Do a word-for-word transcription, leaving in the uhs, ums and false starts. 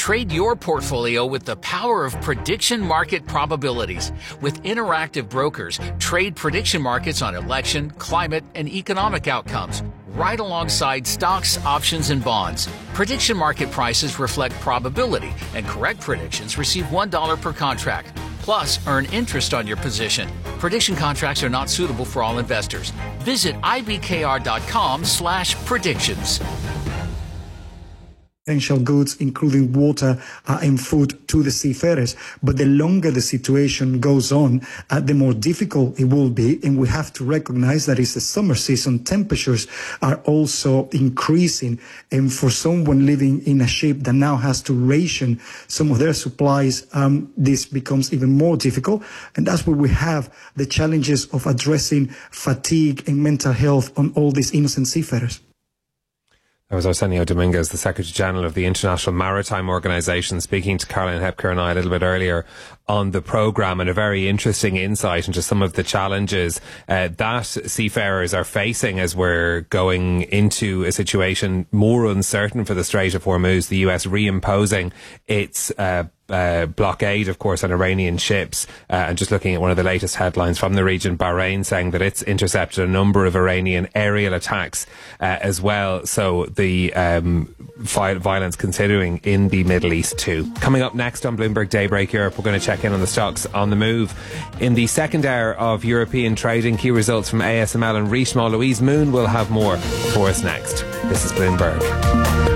Trade your portfolio with the power of prediction market probabilities. With interactive brokers, trade prediction markets on election, climate, and economic outcomes, right alongside stocks, options, and bonds. Prediction market prices reflect probability, and correct predictions receive one dollar per contract. Plus, earn interest on your position. Prediction contracts are not suitable for all investors. Visit ibkr.com slash predictions. Essential goods, including water uh, and food, to the seafarers. But the longer the situation goes on, uh, the more difficult it will be. And we have to recognize that it's the summer season. Temperatures are also increasing. And for someone living in a ship that now has to ration some of their supplies, um, this becomes even more difficult. And that's where we have the challenges of addressing fatigue and mental health on all these innocent seafarers. That was Arsenio Dominguez, the Secretary General of the International Maritime Organization, speaking to Caroline Hepker and I a little bit earlier on the programme, and a very interesting insight into some of the challenges uh, that seafarers are facing as we're going into a situation more uncertain for the Strait of Hormuz, the U S reimposing its uh, Uh, blockade, of course, on Iranian ships, uh, and just looking at one of the latest headlines from the region, Bahrain saying that it's intercepted a number of Iranian aerial attacks uh, as well. So the um, violence continuing in the Middle East too. Coming up next on Bloomberg Daybreak Europe, we're going to check in on the stocks on the move. In the second hour of European trading, key results from A S M L and Richemont. Louise Moon will have more for us next. This is Bloomberg.